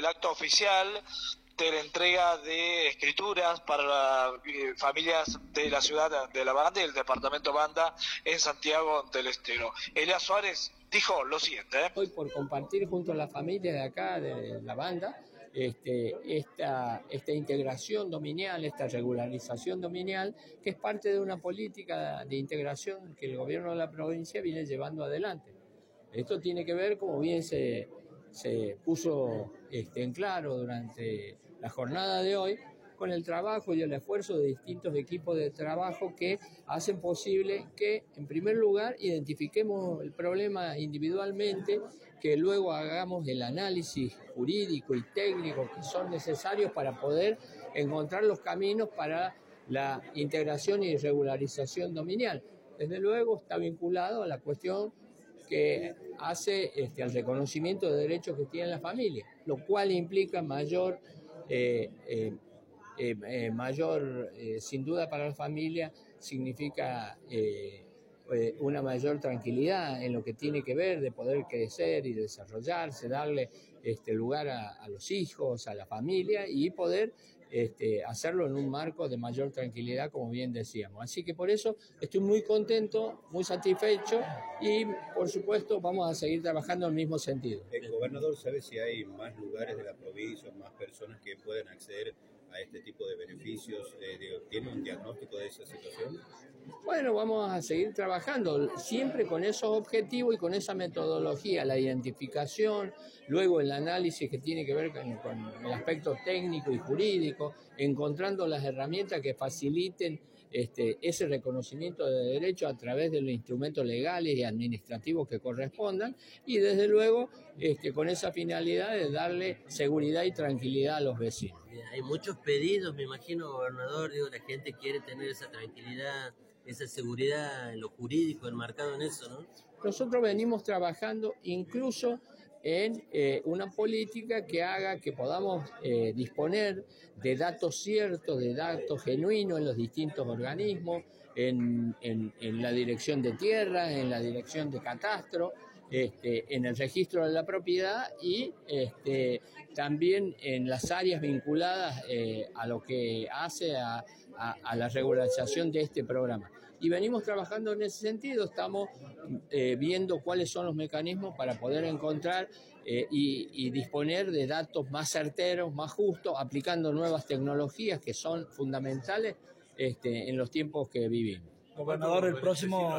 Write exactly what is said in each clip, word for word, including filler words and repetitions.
el acto oficial de la entrega de escrituras para eh, familias de la ciudad de La Banda y el departamento Banda en Santiago del Estero. Elías Suárez dijo lo siguiente. ¿eh? Hoy por compartir junto a la familia de acá, de La Banda, este, esta, esta integración dominial, esta regularización dominial, que es parte de una política de integración que el gobierno de la provincia viene llevando adelante. Esto tiene que ver, como bien se, se puso este, en claro durante la jornada de hoy, con el trabajo y el esfuerzo de distintos equipos de trabajo que hacen posible que, en primer lugar, identifiquemos el problema individualmente, que luego hagamos el análisis jurídico y técnico que son necesarios para poder encontrar los caminos para la integración y regularización dominial. Desde luego está vinculado a la cuestión que hace este, al reconocimiento de derechos que tiene la familia, lo cual implica mayor... Eh, eh, Eh, eh, mayor, eh, sin duda para la familia, significa eh, eh, una mayor tranquilidad en lo que tiene que ver de poder crecer y desarrollarse, darle este, lugar a, a los hijos, a la familia y poder este, hacerlo en un marco de mayor tranquilidad, como bien decíamos. Así que por eso estoy muy contento, muy satisfecho y por supuesto vamos a seguir trabajando en el mismo sentido. El gobernador sabe si hay más lugares de la provincia, más personas que pueden acceder a este tipo de beneficios. Eh, ¿Tiene un diagnóstico de esa situación? Bueno, vamos a seguir trabajando siempre con esos objetivos y con esa metodología, la identificación, luego el análisis que tiene que ver con, con el aspecto técnico y jurídico, encontrando las herramientas que faciliten este, ese reconocimiento de derechos a través de los instrumentos legales y administrativos que correspondan y desde luego este, con esa finalidad de darle seguridad y tranquilidad a los vecinos. Hay muchos pedidos, me imagino, gobernador, digo, la gente quiere tener esa tranquilidad, esa seguridad en lo jurídico, enmarcado en eso, ¿no? Nosotros venimos trabajando incluso en eh, una política que haga que podamos eh, disponer de datos ciertos, de datos genuinos en los distintos organismos, en, en, en la dirección de tierras, en la dirección de catastro, este, en el registro de la propiedad y este, también en las áreas vinculadas eh, a lo que hace a, a, a la regularización de este programa. Y venimos trabajando en ese sentido, estamos eh, viendo cuáles son los mecanismos para poder encontrar eh, y, y disponer de datos más certeros, más justos, aplicando nuevas tecnologías que son fundamentales este, en los tiempos que vivimos. Gobernador, el próximo...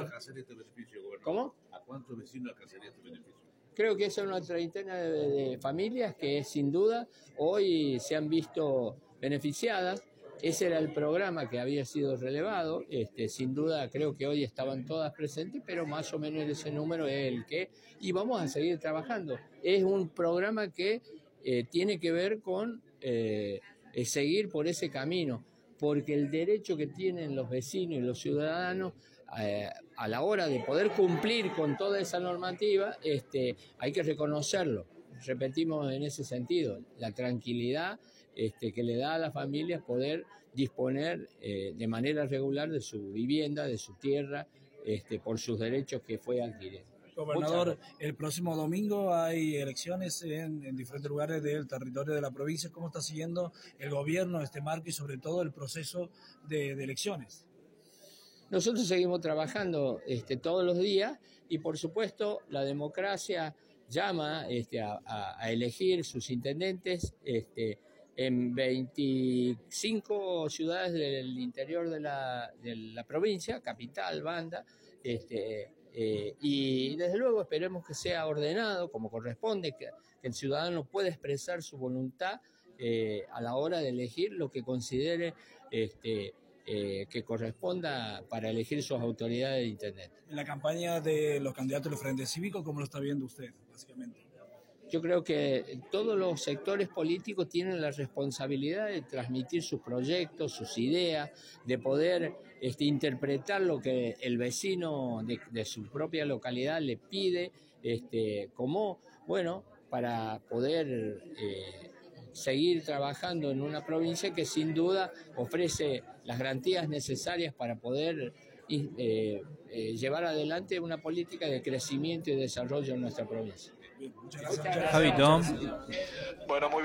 ¿Cómo? ¿A cuántos vecinos alcanzaría este beneficio? Creo que es una treintena de, de familias que sin duda hoy se han visto beneficiadas. Ese era el programa que había sido relevado, este, sin duda creo que hoy estaban todas presentes, pero más o menos ese número es el que, y vamos a seguir trabajando. Es un programa que eh, tiene que ver con eh, seguir por ese camino, porque el derecho que tienen los vecinos y los ciudadanos eh, a la hora de poder cumplir con toda esa normativa, este, hay que reconocerlo. Repetimos en ese sentido, la tranquilidad este, que le da a las familias poder disponer eh, de manera regular de su vivienda, de su tierra, este, por sus derechos que fue adquirido. Gobernador, el próximo domingo hay elecciones en, en diferentes lugares del territorio de la provincia. ¿Cómo está siguiendo el gobierno este marco y sobre todo el proceso de, de elecciones? Nosotros seguimos trabajando este, todos los días y por supuesto la democracia llama este, a, a, a elegir sus intendentes este, en veinticinco ciudades del interior de la, de la provincia, capital, Banda, este, eh, y desde luego esperemos que sea ordenado como corresponde, que, que el ciudadano pueda expresar su voluntad eh, a la hora de elegir lo que considere este, eh, que corresponda para elegir sus autoridades de intendente. En la campaña de los candidatos del Frente Cívico, ¿cómo lo está viendo usted, básicamente? Yo creo que todos los sectores políticos tienen la responsabilidad de transmitir sus proyectos, sus ideas, de poder este, interpretar lo que el vecino de, de su propia localidad le pide, este, como, bueno, para poder eh, seguir trabajando en una provincia que sin duda ofrece las garantías necesarias para poder eh, eh, llevar adelante una política de crecimiento y desarrollo en nuestra provincia. Bien, muchas gracias. Javito. Bueno, muy